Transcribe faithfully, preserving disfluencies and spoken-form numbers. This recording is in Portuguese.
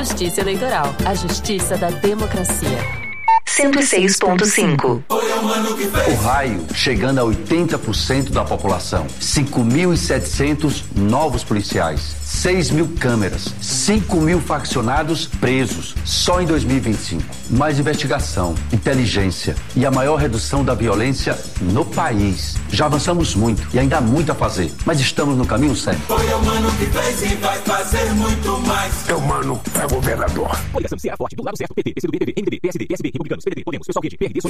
Justiça Eleitoral, a justiça da democracia. cento e seis ponto cinco. O raio chegando a oitenta por cento da população. cinco mil e setecentos novos policiais. seis mil câmeras. cinco mil faccionados presos. Só em dois mil e vinte e cinco. Mais investigação, inteligência e a maior redução da violência no país. Já avançamos muito e ainda há muito a fazer. Mas estamos no caminho certo. Foi o Mano que fez e vai fazer muito mais. É o Mano, é governador. Coligação C A Forte, do lado certo, P T, P C do B, P V, M D B, P S D, P S B, Republicanos, P D T, Podemos, Pessoal Rede, P R D,